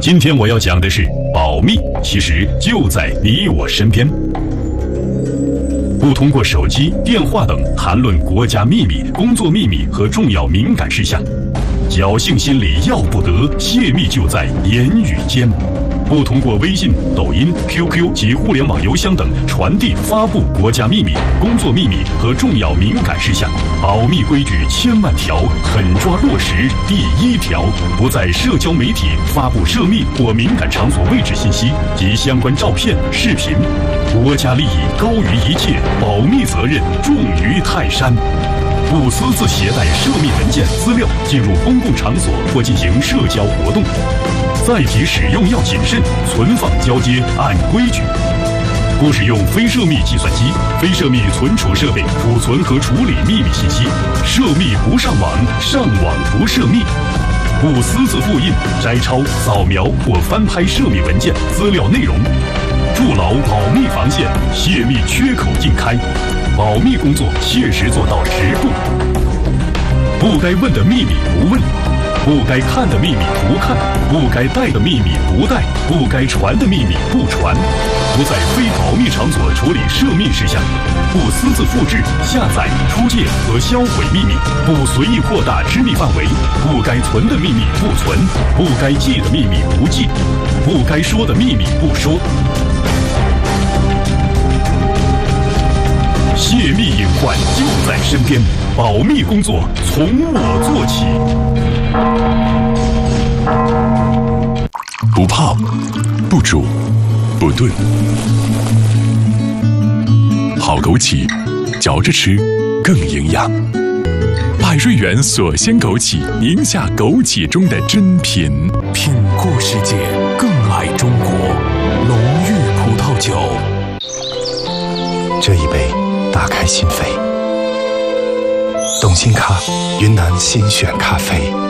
今天我要讲的是保密，其实就在你我身边。不通过手机、电话等谈论国家秘密、工作秘密和重要敏感事项。侥幸心理要不得，泄密就在言语间。不通过微信、抖音、QQ 及互联网邮箱等传递、发布国家秘密、工作秘密和重要敏感事项。保密规矩千万条，狠抓落实。第1条，不在社交媒体发布涉密或敏感场所位置信息及相关照片、视频。国家利益高于一切，保密责任重于泰山。不私自携带涉密文件资料进入公共场所或进行社交活动。载体使用要谨慎，存放交接按规矩。不使用非涉密计算机、非涉密存储设备储存和处理秘密信息。涉密不上网，上网不涉密。不私自复印、摘抄、扫描或翻拍涉密文件资料内容。筑牢保密防线，泄密缺口尽开。保密工作切实做到10不：不该问的秘密不问，不该看的秘密不看，不该带的秘密不带，不该传的秘密不传。不在非保密场所处理涉密事项，不私自复制、下载、出借和销毁秘密，不随意扩大知密范围，不该存的秘密不存，不该记的秘密不记，不该说的秘密不说。泄密隐患就在身边，保密工作从我做起。 不泡，不煮，不炖，好枸杞，嚼着吃更营养。百瑞园锁鲜枸杞，宁夏枸杞中的珍品。 品过世界，更爱中国。龙玉葡萄酒。 这一杯打开心扉，董欣咖，云南新选咖啡。